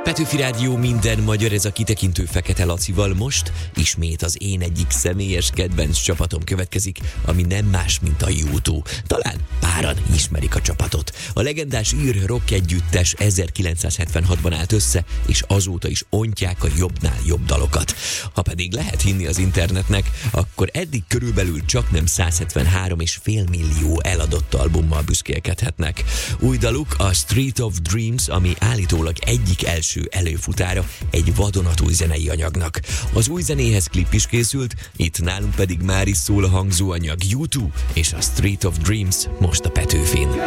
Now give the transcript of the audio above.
Petőfi Rádió, minden magyar, ez a kitekintő Fekete Lacival. Most ismét az én egyik személyes kedvenc csapatom következik, ami nem más, mint a U2. Talán páran ismerik a csapatot. A legendás ír rock együttes 1976-ban állt össze, és azóta is ontják a jobbnál jobb dalokat. Ha pedig lehet hinni az internetnek, akkor eddig körülbelül csaknem 173,5 millió eladott albummal büszkélkedhetnek. Új daluk a Street of Dreams, ami állítólag egyik első előfutára egy vadonatúj zenei anyagnak. Az új zenéhez klip is készült, itt nálunk pedig már is szól a hangzóanyag. U2 és a Street of Dreams most a Petőfin.